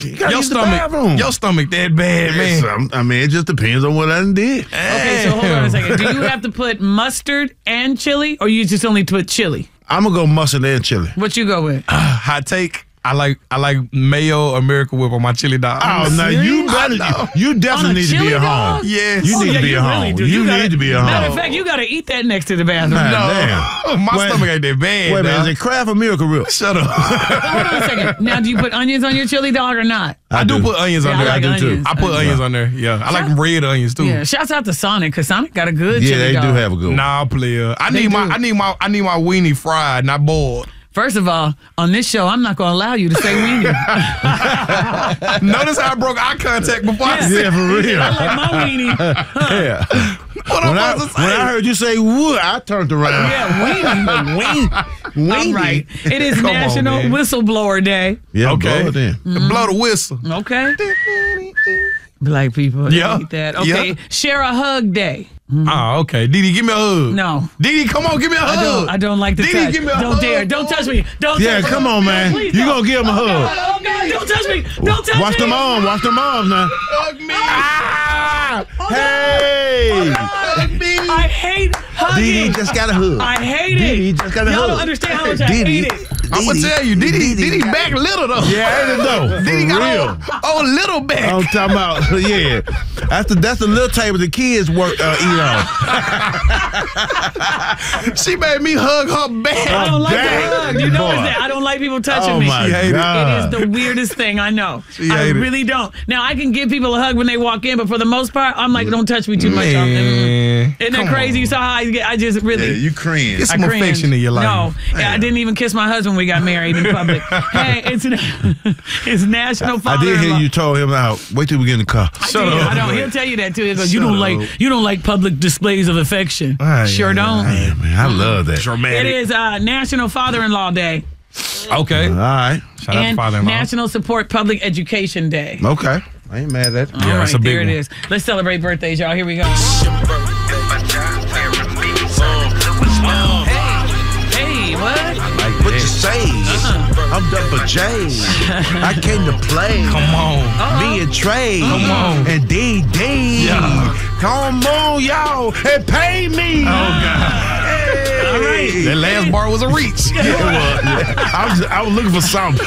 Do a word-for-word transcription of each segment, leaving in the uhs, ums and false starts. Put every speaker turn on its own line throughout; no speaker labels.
You gotta
Your
use the
stomach,
bathroom.
your stomach that bad, man.
Some- I mean, it just depends on what I done did.
Okay, so hold on a second. Do you have to put mustard and chili, or you just only put chili?
I'm gonna go mustard and chili.
What you go with?
Hot take. I like I like mayo or Miracle Whip on my chili dog.
Oh, now you better. You definitely need to be at home.
Yes.
You
Oh,
need
yeah,
to be
you
at
really
home.
do.
You,
You gotta-
need to be at
Matter
home.
of fact, you got to eat that next to the bathroom.
Man,
No.
damn.
My
Wait.
stomach ain't that bad.
Wait a minute,
dog.
is it Kraft or Miracle Whip?
Shut up.
Hold on a second. Now, do you put onions on your chili dog or not?
I, do put onions
Yeah,
on
I
there.
like
I do
onions.
too. I put onions on there. Yeah, I like them red onions too.
Yeah. Shouts out to Sonic, because Sonic got a good
Yeah,
chili
they
dog.
do have a good one.
Nah, player. I
They
need my
do.
I need my I need my weenie fried, not boiled.
First of all, on this show, I'm not going to allow you to say weenie.
Notice how I broke eye contact before I
Yeah.
said.
Yeah, for real.
I like my weenie.
Yeah.
What
When
I'm
I,
supposed to
when
say?
I heard you say wood, I turned around.
Yeah, weenie.
Wing.
All right. It is
Come on,
National
man.
Whistleblower Day.
Yeah,
Okay.
blow it in.
Blow the whistle.
Okay. Black people
Yeah.
eat that. Okay.
Yeah.
Share a hug day.
Oh, okay. Didi, give me a hug.
No.
Didi, come on, give me a hug.
I don't, I don't like to
Didi,
touch.
give me a
Don't
hug.
dare. Don't touch me. Don't
Yeah,
touch
come
me.
on, man.
Please
You
don't.
gonna give him a
Oh,
hug.
God, oh, God, don't touch me. Don't touch
Watch
me.
them arms. Watch them arms now.
Hug me.
Ah! Hey!
Hug me.
I hate hugging.
Didi just got a hug.
I hate it.
Didi just got a
Y'all
hug.
don't understand how much I
Didi.
hate it.
I'm gonna tell you, Didi, Didi back little though.
Yeah, ain't it though?
Didi
For
got
real.
oh, oh little back.
I'm talking about, yeah. That's the that's the little table the kids work uh, eat on.
She made me hug her back.
I don't like
Dang.
the hug. You know
Boy.
that. I don't like people touching
Oh
me.
my
She hate it.
God.
It is the weirdest thing, I know.
She
I
hate it.
really don't. Now, I can give people a hug when they walk in, but for the most part, I'm like, don't touch me too much.
Man,
Isn't that
come
crazy?
on.
You saw how I, get- I just really...
cringe.
Get
I
some
cringe.
affection in your life.
No, yeah, I didn't even kiss my husband when we got married in public. Hey, it's it's National
I
Father.
did hear you told him out. Wait till we get in the car.
Shut
I,
up.
I don't. He'll tell you that too. He goes, "You
Shut
don't
up.
like you don't like public displays of affection."
Ah,
sure
yeah,
don't.
Man, man, I love that.
Dramatic.
It is uh, National Father-in-Law Day
Okay.
All right.
Shout out to
and
father-in-law.
National Support Public Education Day.
Okay. I ain't mad at that.
All
Yeah,
right,
it's a big
there it
one.
is. Let's celebrate birthdays, y'all. Here we go. Hey, what?
What you say? I'm Double J. I came to play.
Come on.
Me and Trey.
Come on.
And D D.
Yeah.
Come on, y'all. And pay me.
Oh God.
All right.
That last bar was a reach.
Yeah, it was. Yeah. I, was, I was looking for something.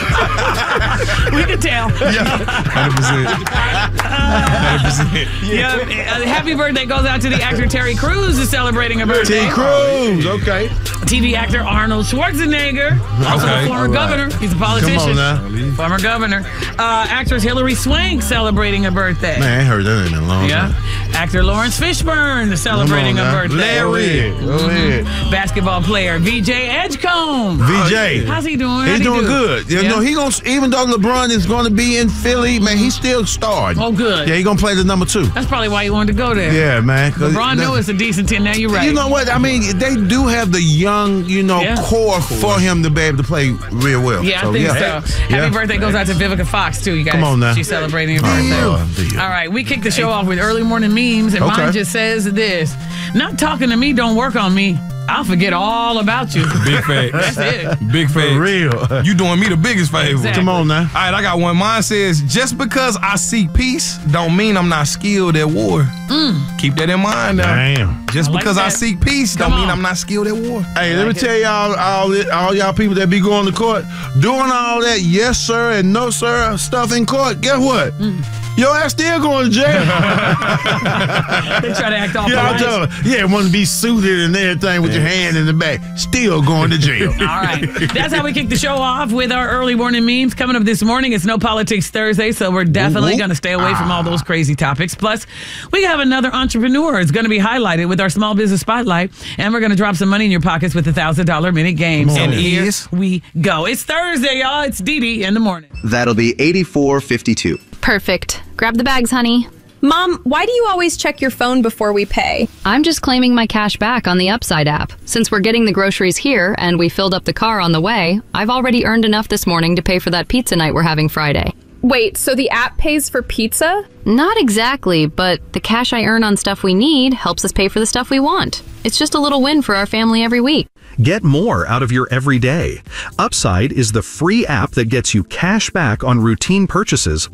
We can tell.
Yeah. one hundred percent. one hundred percent.
Yeah. uh, happy birthday goes out to the actor Terry Crews is celebrating a birthday.
T. Cruz. Okay.
T V actor Arnold Schwarzenegger, also
Okay.
a former
All right.
governor. He's a politician.
Come on now.
Former governor. Uh, actress Hilary Swank celebrating a birthday.
Man, I ain't heard that in a long
Yeah.
time.
Actor Lawrence Fishburne is celebrating
Come
a
on now.
birthday.
Larry. Go ahead.
Basketball player V J Edgecombe.
V J.
How's he doing? How'd
He's
he
doing
do?
good. You
Yeah?
know, he gonna even though LeBron is going to be in Philly, man, he's still starring.
Oh, good.
Yeah, he gonna play the number two.
That's probably why he wanted to go there.
Yeah, man. 'cause
LeBron
that-
knew it's a decent team. Now you're right.
You know what? I mean, they do have the young, you know,
Yeah.
core for him to be able to play real well.
Yeah,
so,
I think
yeah.
so.
Yeah.
Happy birthday goes out to Vivica Fox, too, you guys.
Come on now.
She's celebrating her
Oh,
birthday.
Lord, dear.
All right, we kick the show off with early morning memes, and
Okay.
mine just says this. Not talking to me don't work on me. I'll forget all about you.
Big facts.
That's it.
Big facts.
For real.
You doing me the biggest favor.
Exactly.
Come on now.
All right, I got one. Mine says, just because I seek peace don't mean I'm not skilled at war. Keep that in mind now.
Damn.
Just
I like
because I
that.
seek peace
Come
don't mean
on.
I'm not skilled at war.
Hey, let me tell y'all, all, it- all y'all people that be going to court, doing all that yes sir and no sir stuff in court, guess what? Your ass still going to jail.
They try to act all
Yeah, I'm
polite.
telling you. Yeah, want to be suited and everything with your hand in the back, still going to jail.
All right. That's how we kick the show off with our early morning memes. Coming up this morning, it's No Politics Thursday, so we're definitely
Whoop, whoop.
going to stay away from all those crazy topics. Plus, we have another entrepreneur. It's going to be highlighted with our small business spotlight, and we're going to drop some money in your pockets with the one thousand dollar minute game.
Come on.
And
And
here
is-
we go. It's Thursday, y'all. It's Dee Dee in the morning.
That'll be eighty-four fifty-two.
Perfect. Grab the bags, honey.
Mom, why do you always check your phone before we pay?
I'm just claiming my cash back on the Upside app. Since we're getting the groceries here and we filled up the car on the way, I've already earned enough this morning to pay for that pizza night we're having Friday.
Wait, so the app pays for pizza?
Not exactly, but the cash I earn on stuff we need helps us pay for the stuff we want. It's just a little win for our family every week.
Get more out of your everyday. Upside is the free app that gets you cash back on routine purchases